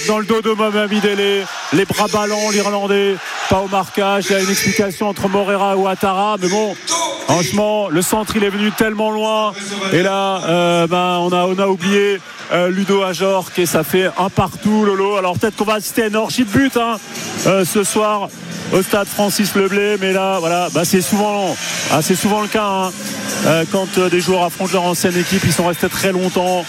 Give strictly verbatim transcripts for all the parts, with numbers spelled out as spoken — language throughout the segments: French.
dans le dos de Mohamed Elé, les bras ballants, l'Irlandais, pas au marquage. Il y a une explication entre Moreira et Ouattara, mais bon, franchement, le centre il est venu tellement loin. Et là, euh, ben, on a, on a oublié euh, Ludo Ajorc et ça fait un partout, Lolo. Alors peut-être qu'on va assister à une orgie de but hein, euh, ce soir au stade Francis Leblay, mais là, voilà, bah, c'est souvent, ah, c'est souvent le cas. Hein. Euh, quand euh, des joueurs affrontent leur ancienne équipe, ils sont restés très longtemps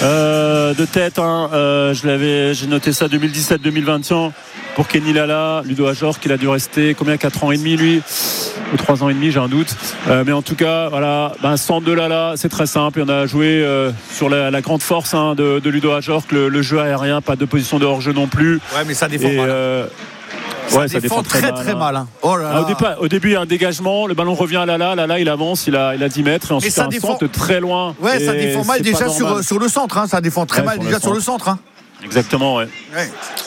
euh, de tête. Hein. Euh, je l'avais, j'ai noté ça deux mille dix-sept deux mille vingt et un pour Kenny Lala, Ludo Ajorc, il a dû rester combien, quatre ans et demi lui, ou trois ans et demi, j'ai un doute. Euh, mais en tout cas, voilà, ben, centre de Lala, c'est très simple. Et on a joué euh, sur la, la grande force hein, de, de Ludo Ajorc, le, le jeu aérien, pas de position de hors-jeu non plus. Ouais, mais ça défend et, mal. Euh, Ça, ouais, défend ça défend très très, très mal. mal. Hein. Oh là là. Ah, au, départ, au début, il y a un dégagement, le ballon revient à Lala, Lala il avance, il a, il a dix mètres et ensuite ça un défend... centre très loin. Ouais, ça défend mal déjà sur, sur le centre. Hein. Ça défend très ouais, mal déjà le sur le centre. Hein. Exactement, ouais. ouais.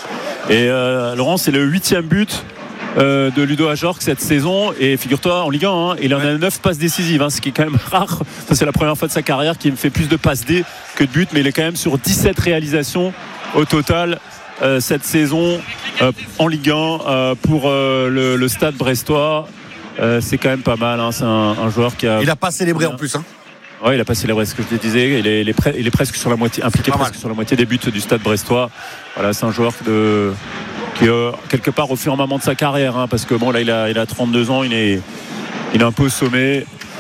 Et euh, Laurent, c'est le huitième but euh, de Ludo Ajorc cette saison. Et figure-toi, en Ligue un, hein, il en ouais. a neuf passes décisives, hein, ce qui est quand même rare. Ça, c'est la première fois de sa carrière qu'il me fait plus de passes D que de buts, mais il est quand même sur dix-sept réalisations au total. Euh, cette saison euh, en Ligue un euh, pour euh, le, le Stade brestois euh, c'est quand même pas mal hein. C'est un, un joueur qui a il a pas célébré en plus hein. Ouais, il a pas célébré ce que je te disais. Il est, il est, pre- il est presque sur la moitié, impliqué presque mal. sur la moitié des buts du Stade brestois. Voilà, c'est un joueur de, qui euh, quelque part au firmament de sa carrière hein, parce que bon là il a, il a trente-deux ans, il est, il est un peu au sommet.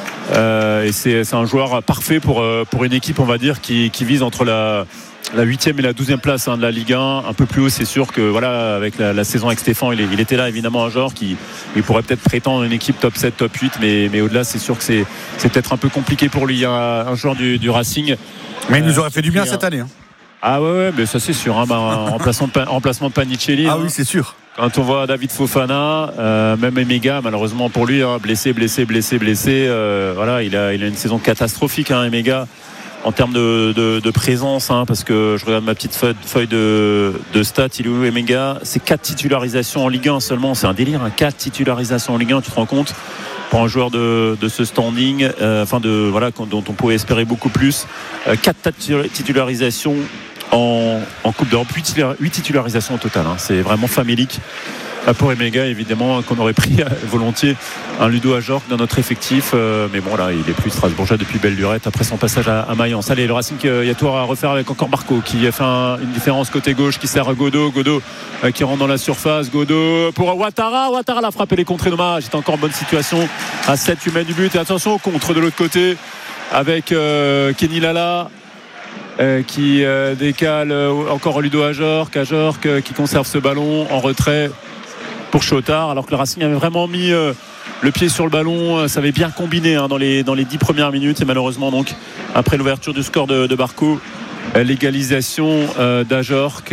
Euh, et c'est, c'est un joueur parfait pour, pour une équipe on va dire qui, qui vise entre la la huitième et la douzième place hein, de la Ligue un, un peu plus haut c'est sûr que voilà avec la, la saison avec Stéphane il, est, il était là évidemment un joueur qui il pourrait peut-être prétendre une équipe top sept, top huit mais, mais au-delà c'est sûr que c'est, c'est peut-être un peu compliqué pour lui un, un joueur du, du Racing mais il nous aurait fait du bien euh, cette année hein. Ah ouais, ouais mais ça c'est sûr hein, bah, en remplacement de, remplacement de Panicelli ah hein. Oui c'est sûr. Quand on voit David Fofana, euh, même Emega, malheureusement pour lui, hein, blessé, blessé, blessé, blessé, euh, voilà, il a, il a une saison catastrophique, hein, Emega, en termes de, de, de présence, hein, parce que je regarde ma petite feuille, feuille de, de stats, il est où Emega ? C'est quatre titularisations en Ligue un seulement, c'est un délire, hein, quatre titularisations en Ligue un, tu te rends compte ? Pour un joueur de, de ce standing, euh, enfin de voilà, dont on pouvait espérer beaucoup plus, euh, quatre titularisations. En, en Coupe d'Europe, huit titularisations au total hein. C'est vraiment famélique pour Emega évidemment qu'on aurait pris volontiers un Ludo Ajorc dans notre effectif euh, mais bon là il est plus Strasbourgeois depuis belle lurette après son passage à, à Mayence. Allez le Racing il y a tout à refaire avec encore Barco qui a fait un, une différence côté gauche qui sert à Godot Godot euh, qui rentre dans la surface Godot pour Ouattara Ouattara l'a frappé les contrées dommage il était encore en bonne situation à sept huit mètres du but et attention au contre de l'autre côté avec euh, Kenny Lala Euh, qui euh, décale euh, encore Ludo Ajorc Ajorc euh, qui conserve ce ballon en retrait pour Chotard alors que le Racing avait vraiment mis euh, le pied sur le ballon euh, ça avait bien combiné hein, dans les dans les dix premières minutes et malheureusement donc après l'ouverture du score de, de Barco euh, l'égalisation euh, d'Ajorc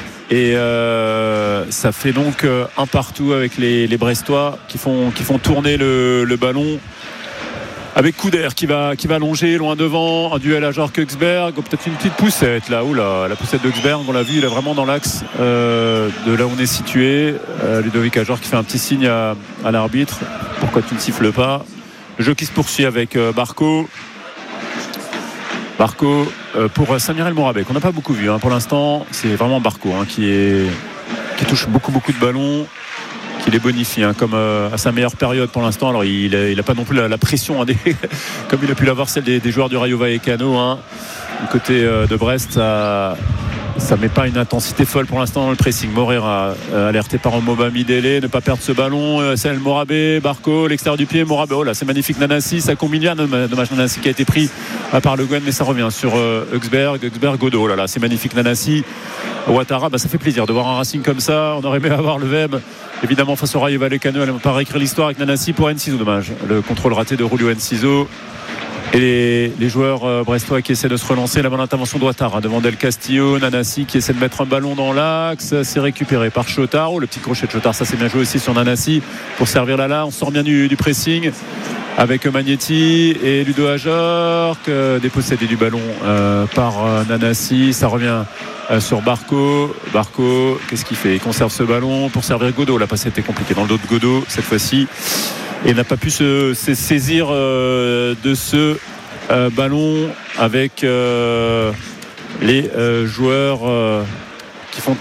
et euh, ça fait donc euh, un partout avec les, les Brestois qui font, qui font tourner le, le ballon avec Couder qui va, qui va longer loin devant, un duel Ajorc-Augsberg, peut-être une petite poussette là, oula, la poussette d'Augsberg, on l'a vu, il est vraiment dans l'axe euh, de là où on est situé. Euh, Ludovic Ajorc qui fait un petit signe à, à l'arbitre, pourquoi tu ne siffles pas. Le jeu qui se poursuit avec euh, Barco. Barco euh, pour Samir El Mourabet, qu'on n'a pas beaucoup vu hein. Pour l'instant, c'est vraiment Barco hein, qui, est, qui touche beaucoup, beaucoup de ballons. Il est bonifié hein, comme euh, à sa meilleure période pour l'instant. Alors il n'a pas non plus la, la pression hein, des, comme il a pu l'avoir celle des, des joueurs du Rayo Vallecano hein. Du côté euh, de Brest ça ça met pas une intensité folle pour l'instant dans le pressing. Moreira euh, alerté par Mohamed Elé, ne pas perdre ce ballon. euh, c'est El Mourabet, Barco, l'extérieur du pied, Mourabet, oh là c'est magnifique. Nanassi, ça combine bien, dommage Nanassi qui a été pris à part Le Guen mais ça revient sur euh, Augsberg, Augsberg, Godot, oh là là c'est magnifique Nanassi. Ouattara, bah, ça fait plaisir de voir un Racing comme ça. On aurait aimé avoir le V E M évidemment face au Rayo Vallecano. Elle ne va pas réécrire l'histoire avec Nanassi pour Enciso, dommage le contrôle raté de Julio Enciso et les, les joueurs euh, brestois qui essaient de se relancer. La bonne intervention d'Ouattara devant Del Castillo. Nanassi qui essaie de mettre un ballon dans l'axe, c'est récupéré par Chotard. Oh, le petit crochet de Chotard, ça c'est bien joué aussi sur Nanassi pour servir là là. On sort bien du, du pressing avec Magnetti et Ludo Ajorc euh, dépossédé du ballon euh, par euh, Nanassi. Ça revient euh, sur Barco. Barco, qu'est-ce qu'il fait ? Il conserve ce ballon pour servir Godot. La passe était compliquée dans le dos de Godot cette fois-ci et n'a pas pu se, se saisir euh, de ce euh, ballon avec euh, les euh, joueurs euh, qui font